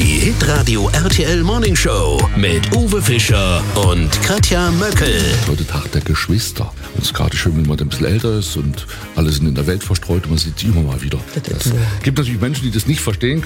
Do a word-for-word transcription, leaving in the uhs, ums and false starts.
Die Hitradio R T L Morning Show mit Uwe Fischer und Katja Möckel. Heute Tag der Geschwister. Und es ist gerade schön, wenn man ein bisschen älter ist und alle sind in der Welt verstreut und man sieht sie immer mal wieder. Es gibt natürlich Menschen, die das nicht verstehen